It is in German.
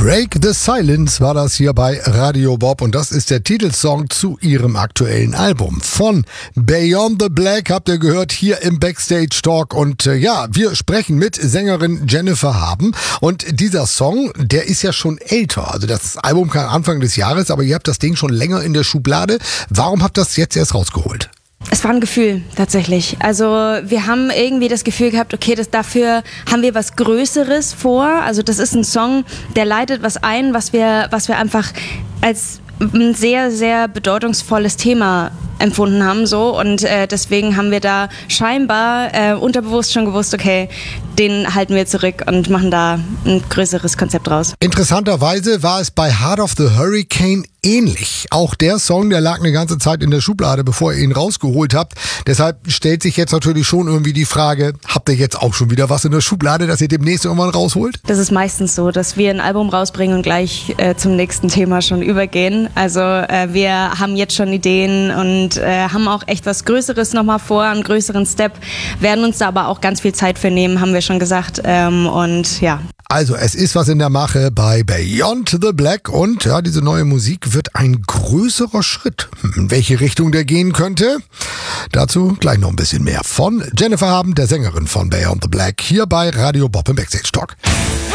Break the Silence war das hier bei Radio Bob und das ist der Titelsong zu ihrem aktuellen Album. Von Beyond the Black habt ihr gehört hier im Backstage Talk und ja, wir sprechen mit Sängerin Jennifer Haben und dieser Song, der ist ja schon älter. Also das Album kam Anfang des Jahres, aber ihr habt das Ding schon länger in der Schublade. Warum habt ihr das jetzt erst rausgeholt? Es war ein Gefühl, tatsächlich. Also wir haben irgendwie das Gefühl gehabt, okay, dafür haben wir was Größeres vor. Also das ist ein Song, der leitet was ein, was wir einfach als ein sehr, sehr bedeutungsvolles Thema empfunden haben. So. Und deswegen haben wir da scheinbar unterbewusst schon gewusst, okay, den halten wir zurück und machen da ein größeres Konzept draus. Interessanterweise war es bei Heart of the Hurricane ähnlich. Auch der Song, der lag eine ganze Zeit in der Schublade, bevor ihr ihn rausgeholt habt. Deshalb stellt sich jetzt natürlich schon irgendwie die Frage, habt ihr jetzt auch schon wieder was in der Schublade, das ihr demnächst irgendwann rausholt? Das ist meistens so, dass wir ein Album rausbringen und gleich zum nächsten Thema schon übergehen. Also wir haben jetzt schon Ideen und haben auch echt was Größeres nochmal vor, einen größeren Step, werden uns da aber auch ganz viel Zeit für nehmen, haben wir schon gesagt. Und ja. Also es ist was in der Mache bei Beyond the Black und ja, diese neue Musik wird ein größerer Schritt. In welche Richtung der gehen könnte? Dazu gleich noch ein bisschen mehr von Jennifer Haben, der Sängerin von Beyond the Black, hier bei Radio Bob im Backstage Talk.